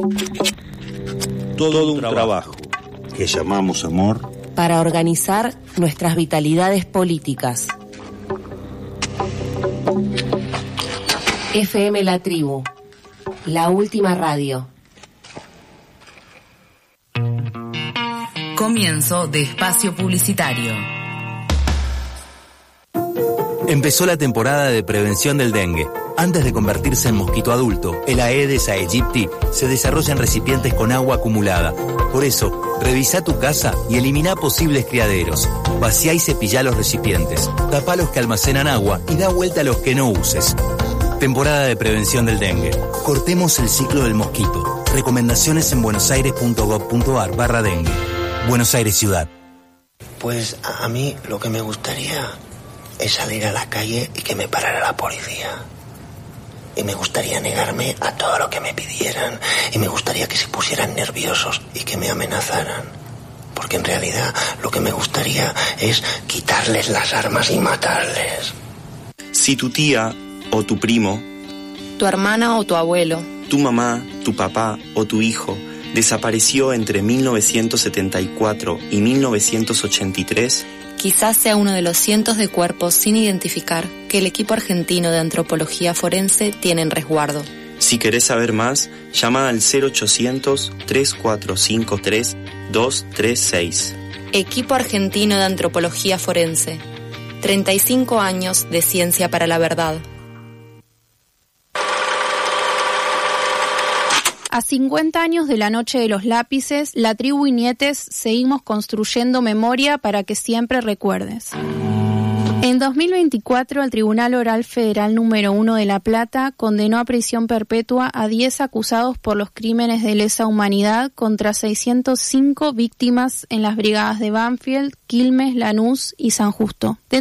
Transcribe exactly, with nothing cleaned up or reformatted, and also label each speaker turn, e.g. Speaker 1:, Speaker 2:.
Speaker 1: Todo un trabajo que llamamos amor
Speaker 2: para organizar nuestras vitalidades políticas. F M La Tribu, la última radio.
Speaker 3: Comienzo de espacio publicitario.
Speaker 4: Empezó la temporada de prevención del dengue. Antes de convertirse en mosquito adulto, el Aedes aegypti se desarrolla en recipientes con agua acumulada. Por eso, revisa tu casa y elimina posibles criaderos. Vacía y cepilla los recipientes. Tapa los que almacenan agua y da vuelta a los que no uses. Temporada de prevención del dengue. Cortemos el ciclo del mosquito. Recomendaciones en buenosaires.gov.ar barra dengue. Buenos Aires Ciudad.
Speaker 5: Pues a mí lo que me gustaría es salir a la calle y que me parara la policía. Y me gustaría negarme a todo lo que me pidieran. Y me gustaría que se pusieran nerviosos y que me amenazaran. Porque en realidad lo que me gustaría es quitarles las armas y matarles.
Speaker 6: Si tu tía o tu primo,
Speaker 7: tu hermana o tu abuelo,
Speaker 6: tu mamá, tu papá o tu hijo desapareció entre mil novecientos setenta y cuatro y mil novecientos ochenta y tres,
Speaker 7: quizás sea uno de los cientos de cuerpos sin identificar que el equipo argentino de antropología forense tiene en resguardo.
Speaker 6: Si querés saber más, llama al cero ochocientos, tres cuatro cinco tres, dos tres seis.
Speaker 7: Equipo argentino de antropología forense. treinta y cinco años de ciencia para la verdad.
Speaker 8: A cincuenta años de la Noche de los Lápices, la tribu y nietes seguimos construyendo memoria para que siempre recuerdes. En dos mil veinticuatro, el Tribunal Oral Federal número uno de La Plata condenó a prisión perpetua a diez acusados por los crímenes de lesa humanidad contra seiscientas cinco víctimas en las brigadas de Banfield, Quilmes, Lanús y San Justo.